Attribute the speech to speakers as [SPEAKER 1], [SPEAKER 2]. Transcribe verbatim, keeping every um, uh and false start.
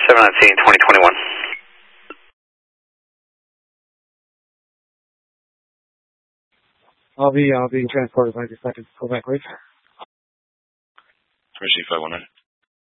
[SPEAKER 1] seven nineteen, twenty twenty-one.
[SPEAKER 2] I'll be, I'll be transported ninety seconds. Go back, please.
[SPEAKER 3] Permission five one hundred.